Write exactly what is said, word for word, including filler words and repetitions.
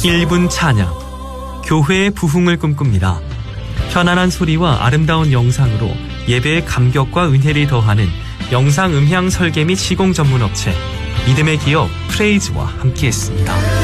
일 분 찬양, 교회의 부흥을 꿈꿉니다. 편안한 소리와 아름다운 영상으로 예배의 감격과 은혜를 더하는 영상 음향 설계 및 시공 전문 업체 믿음의 기업 프레이즈와 함께했습니다.